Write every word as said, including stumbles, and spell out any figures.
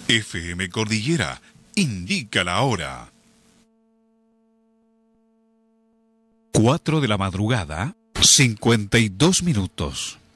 F M Cordillera indica la hora. Cuatro de la madrugada, cincuenta y dos minutos.